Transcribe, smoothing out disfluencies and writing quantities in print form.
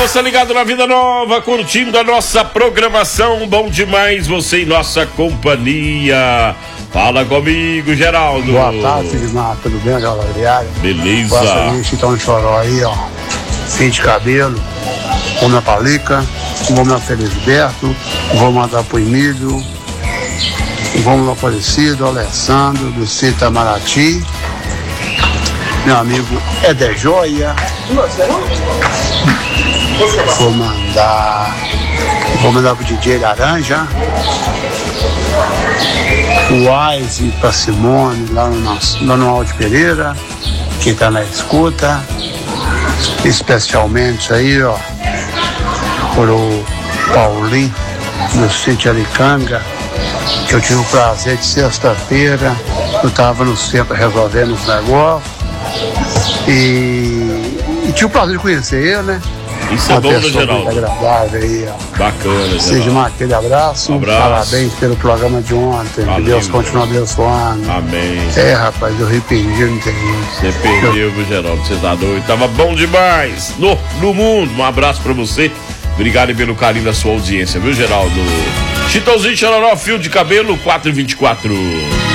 Você ligado na Vida Nova, curtindo a nossa programação, bom demais você em nossa companhia. Fala comigo, Geraldo. Boa tarde, Filimar, tudo bem, galera? Beleza. Gosta de então de choró aí, ó. Fim de cabelo, vou na Palica, vou na Felisberto, vou mandar pro Emílio, vamos no Aparecido, Alessandro, do Cita Itamaraty, meu amigo Eder Joia. Vou mandar pro DJ Laranja, o Wise pra Simone, lá no Aldo Pereira, que tá na escuta, especialmente aí, ó, pro Paulinho, do sítio Alicanga, que eu tive o prazer de sexta-feira, eu tava no centro resolvendo os negócios, e tive o prazer de conhecer ele, né? Isso é bom, né, Geraldo? Muito agradável aí, ó. Bacana, Seja aquele abraço. Parabéns pelo programa de ontem. Valeu, que Deus continue abençoando. Amém. Rapaz, eu arrependi, não tem isso. Você perdeu, viu, Geraldo? Você tá doido? Tava bom demais no mundo. Um abraço pra você. Obrigado pelo carinho da sua audiência, viu, Geraldo? Chitãozinho Chororó, fio de cabelo, 4h24.